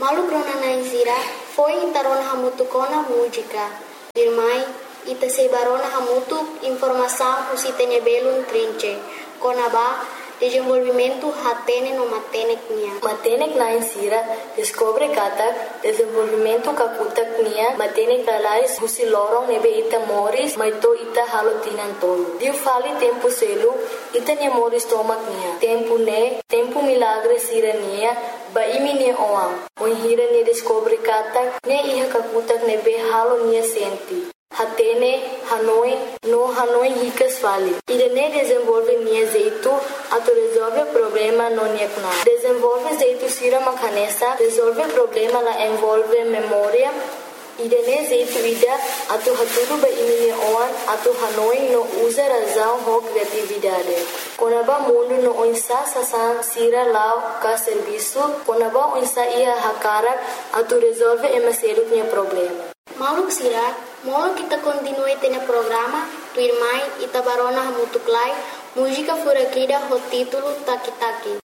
Malu grona naizira foi intarona hamutu kona música. Irmai ita sebarona hamutu informação usitene belum trinche. Kona ba desenvolvimento hatene no matenek nia. Matenek na insira descobre katak desenvolvimento kakutak nia matenek dalais husi lorong nebe ita moris maito ita halotinan tolo. Diu fali tempo selu ita nia moris tomak nia. Tempo milagre sira nia ba imi nia oam. Oin hira nia descobre katak nia iha kakutak nebe halo nia senti. Hatene, Hanoi ricas fali. Irene desenvolve nia jeito, ato resolve problema no nia kuna. Desenvolve jeito sira makanesa, resolve problema la envolve memória. Irene jeito ida, ato haturu ba imini oan, ato Hanoi no usa razão ho criatividade. Konaba mundo no onsa sasan sira lao ka serviço, konaba onsa ia hakarak, ato resolve emaseluk nia problema. Mauluk sira, molo kita continue tene programa, tu irmai ita barona hamutuklai, música furakida ho título Taki Taki.